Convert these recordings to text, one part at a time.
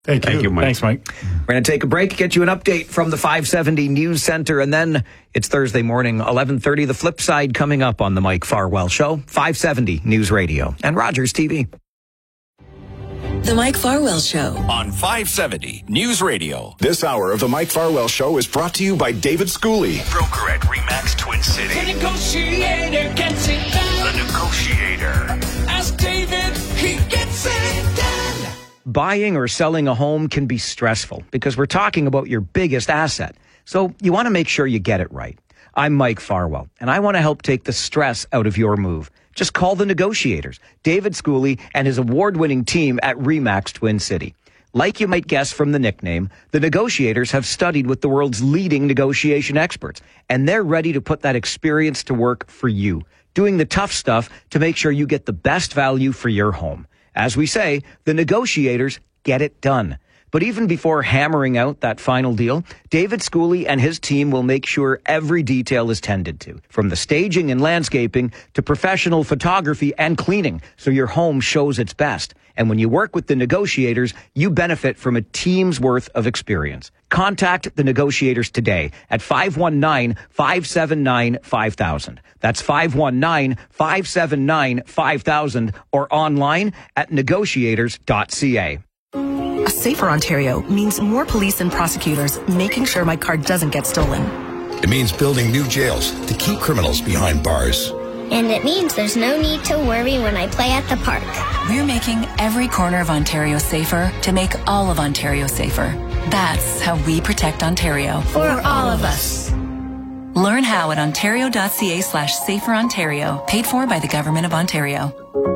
Thank you, Mike. Thanks, Mike. We're going to take a break, get you an update from the 570 News Center, and then it's Thursday morning, 11:30. The flip side coming up on the Mike Farwell Show, 570 News Radio and Rogers TV. The Mike Farwell Show on 570 News Radio. This hour of the Mike Farwell Show is brought to you by David Schooley, broker at RE/MAX Twin City. The negotiator gets it done. The negotiator. Ask David, he gets it done. Buying or selling a home can be stressful because we're talking about your biggest asset. So you want to make sure you get it right. I'm Mike Farwell, and I want to help take the stress out of your move. Just call the negotiators, David Schooley and his award-winning team at RE/MAX Twin City. Like you might guess from the nickname, the negotiators have studied with the world's leading negotiation experts, and they're ready to put that experience to work for you, doing the tough stuff to make sure you get the best value for your home. As we say, the negotiators get it done. But even before hammering out that final deal, David Schooley and his team will make sure every detail is tended to, from the staging and landscaping to professional photography and cleaning, so your home shows its best. And when you work with the negotiators, you benefit from a team's worth of experience. Contact the negotiators today at 519-579-5000. That's 519-579-5000 or online at negotiators.ca. A safer Ontario means more police and prosecutors making sure my car doesn't get stolen. It means building new jails to keep criminals behind bars. And it means there's no need to worry when I play at the park. We're making every corner of Ontario safer to make all of Ontario safer. That's how we protect Ontario. For all of us. Learn how at ontario.ca/saferontario. Paid for by the Government of Ontario.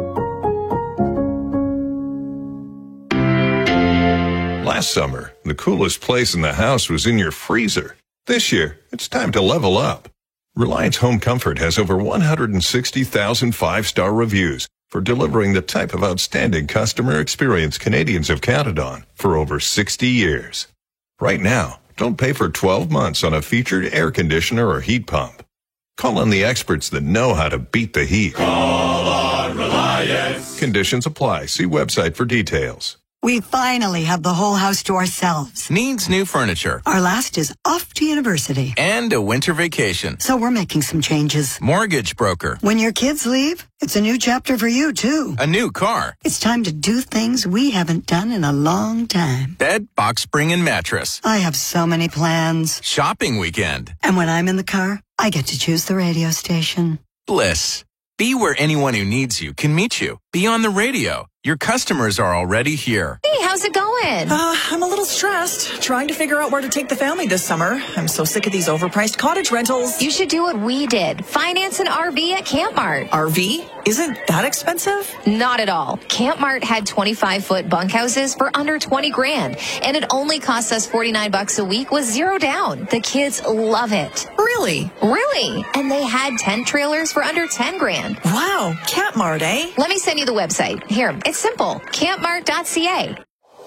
Last summer, the coolest place in the house was in your freezer. This year, it's time to level up. Reliance Home Comfort has over 160,000 five-star reviews for delivering the type of outstanding customer experience Canadians have counted on for over 60 years. Right now, don't pay for 12 months on a featured air conditioner or heat pump. Call on the experts that know how to beat the heat. Call on Reliance. Conditions apply. See website for details. We finally have the whole house to ourselves. Needs new furniture. Our last is off to university. And a winter vacation. So we're making some changes. Mortgage broker. When your kids leave, it's a new chapter for you, too. A new car. It's time to do things we haven't done in a long time. Bed, box spring, and mattress. I have so many plans. Shopping weekend. And when I'm in the car, I get to choose the radio station. Bliss. Be where anyone who needs you can meet you. Be on the radio. Your customers are already here. Hey, how's it going? I'm a little stressed, trying to figure out where to take the family this summer. I'm so sick of these overpriced cottage rentals. You should do what we did. Finance an RV at Camp Mart. RV? Isn't that expensive? Not at all. Camp Mart had 25-foot bunkhouses for under $20,000, and it only cost us $49 a week with zero down. The kids love it. Really? Really. And they had tent trailers for under $10,000. Wow. Camp Mart, eh? Let me send you the website. Here, it's simple. campmart.ca.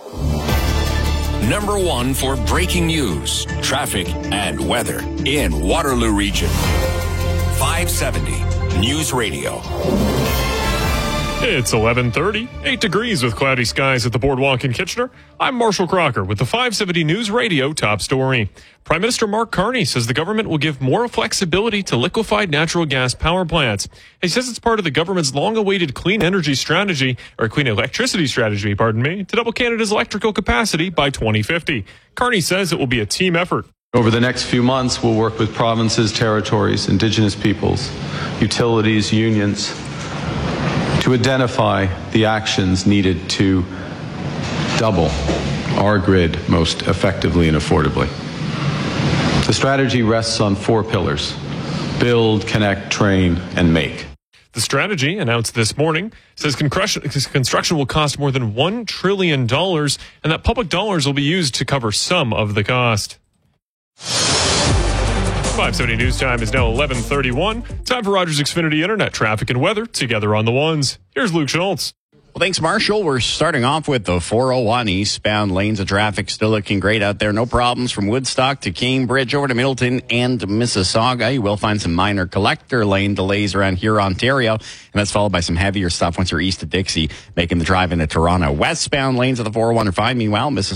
Number one for breaking news, traffic, and weather in Waterloo Region. 570 News Radio. It's 11:30, 8 degrees with cloudy skies at the Boardwalk in Kitchener. I'm Marshall Crocker with the 570 News Radio top story. Prime Minister Mark Carney says the government will give more flexibility to liquefied natural gas power plants. He says it's part of the government's long-awaited clean energy strategy, or clean electricity strategy, to double Canada's electrical capacity by 2050. Carney says it will be a team effort. Over the next few months, we'll work with provinces, territories, Indigenous peoples, utilities, unions, to identify the actions needed to double our grid most effectively and affordably. The strategy rests on 4 pillars: build, connect, train, and make. The strategy, announced this morning, says construction will cost more than $1 trillion and that public dollars will be used to cover some of the cost. 570 News Time is now 11:31. Time for Rogers Xfinity Internet traffic and weather together on the ones. Here's Luke Schultz. Well, thanks, Marshall. We're starting off with the 401 eastbound lanes of traffic still looking great out there. No problems from Woodstock to Cambridge over to Middleton and Mississauga. You will find some minor collector lane delays around here, Ontario, and that's followed by some heavier stuff once you're east of Dixie, making the drive into Toronto. Westbound lanes of the 401 are fine. Meanwhile, Mississauga